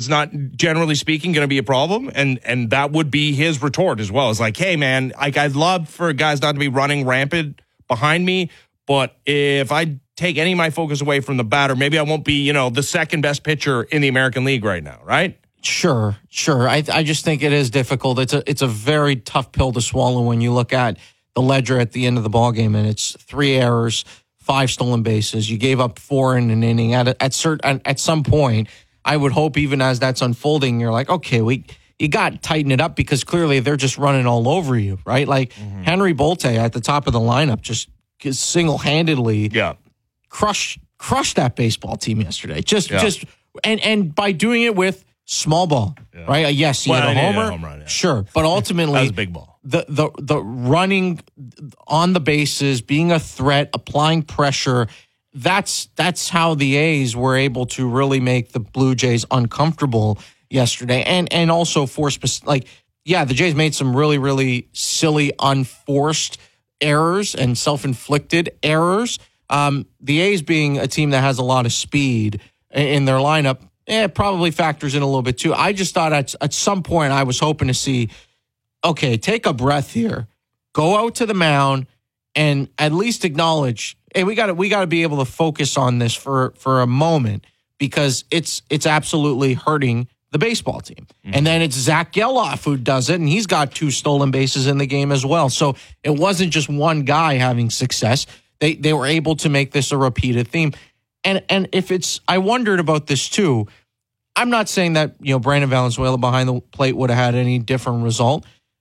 It's not, generally speaking, going to be a problem. And that would be his retort as well. It's like, hey, man, I'd love for guys not to be running rampant behind me, but if I take any of my focus away from the batter, maybe I won't be, the second best pitcher in the American League right now, right? Sure. I just think it is difficult. It's a very tough pill to swallow when you look at the ledger at the end of the ballgame, and it's 3 errors, 5 stolen bases. You gave up 4 in an inning. At some point, I would hope even as that's unfolding, you're like, okay, you got to tighten it up because clearly they're just running all over you, right? Like Henry Bolte at the top of the lineup just single-handedly crushed that baseball team yesterday. And by doing it with small ball, right? Yes, he had a homer. Home run, sure, but ultimately that was big ball. The running on the bases, being a threat, applying pressure, that's how the A's were able to really make the Blue Jays uncomfortable yesterday, and also force the Jays made some really, really silly, unforced errors and self-inflicted errors. The A's being a team that has a lot of speed in their lineup, it probably factors in a little bit too. I just thought at some point I was hoping to see, okay, take a breath here, go out to the mound, and at least acknowledge, hey, we got to be able to focus on this for a moment because it's absolutely hurting the baseball team. And then it's Zach Geloff who does it, and he's got 2 stolen bases in the game as well. So it wasn't just one guy having success. They were able to make this a repeated theme. And if it's, I wondered about this too. I'm not saying that, Brandon Valenzuela behind the plate would have had any different result,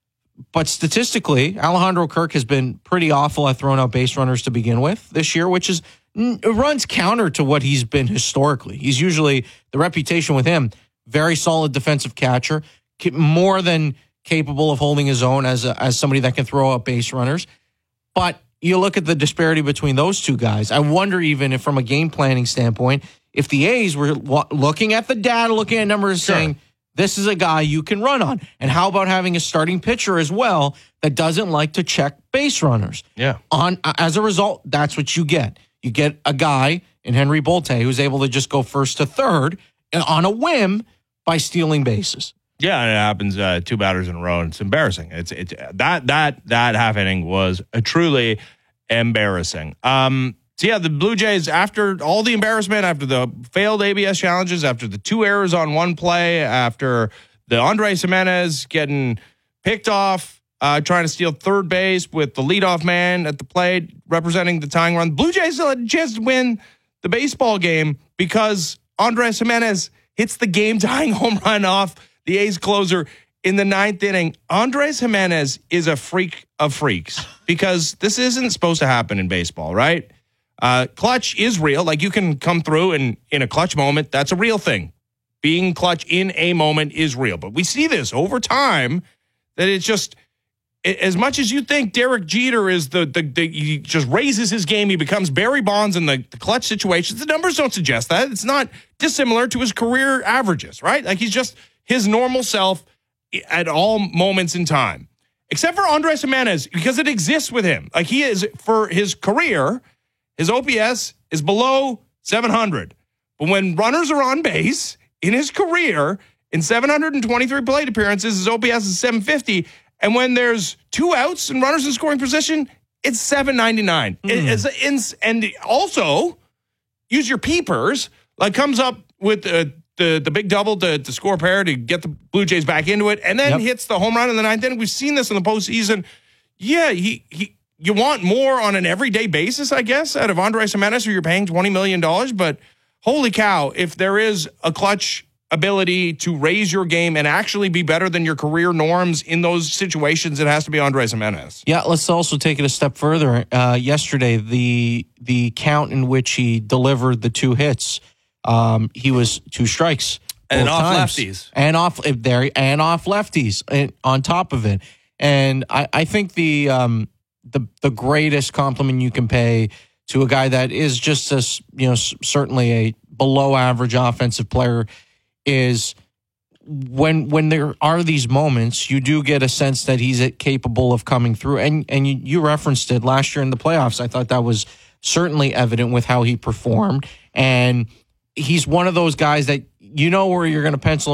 but statistically, Alejandro Kirk has been pretty awful at throwing out base runners to begin with this year, which runs counter to what he's been historically. He's usually, the reputation with him, very solid defensive catcher, more than capable of holding his own as somebody that can throw out base runners. But you look at the disparity between those two guys. I wonder even if from a game planning standpoint, if the A's were looking at the data, looking at numbers, saying, this is a guy you can run on. And how about having a starting pitcher as well that doesn't like to check base runners? Yeah. As a result, that's what you get. You get a guy in Henry Bolte who's able to just go first to third on a whim by stealing bases. Yeah, and it happens 2 batters in a row, and it's embarrassing. It's that half inning was truly embarrassing. The Blue Jays, after all the embarrassment, after the failed ABS challenges, after the 2 errors on one play, after the Andres Gimenez getting picked off, trying to steal third base with the leadoff man at the plate representing the tying run, Blue Jays still had a chance to win the baseball game because Andres Gimenez hits the game-tying home run off the A's closer in the 9th inning. Andres Gimenez is a freak of freaks because this isn't supposed to happen in baseball, right? Clutch is real. Like, you can come through and in a clutch moment, that's a real thing. Being clutch in a moment is real. But we see this over time that it's just, as much as you think Derek Jeter is he just raises his game, he becomes Barry Bonds in the clutch situations. The numbers don't suggest that. It's not dissimilar to his career averages, right? Like, he's just his normal self at all moments in time, except for Andres Gimenez, because it exists with him. Like, he is, for his career, his OPS is below 700. But when runners are on base in his career, in 723 plate appearances, his OPS is 750. And when there's 2 outs and runners in scoring position, it's 799. And also, use your peepers, like, comes up with the big double to score a pair to get the Blue Jays back into it, and then hits the home run in the 9th inning. We've seen this in the postseason. Yeah, you want more on an everyday basis, I guess, out of Andres Gimenez, who you're paying $20 million. But holy cow, if there is a clutch ability to raise your game and actually be better than your career norms in those situations, it has to be Andres Gimenez. Yeah, let's also take it a step further. Yesterday, the count in which he delivered the 2 hits, he was 2 strikes. And off times. lefties. And off lefties on top of it. And I think the greatest compliment you can pay to a guy that is just certainly a below average offensive player is when there are these moments, you do get a sense that he's capable of coming through. And you referenced it last year in the playoffs. I thought that was certainly evident with how he performed. And he's one of those guys that where you're going to pencil